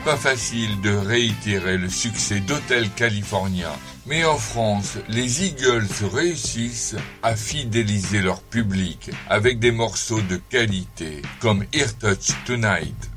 pas facile de réitérer le succès d'Hotel California, mais en France, les Eagles réussissent à fidéliser leur public avec des morceaux de qualité comme Here Touch Tonight.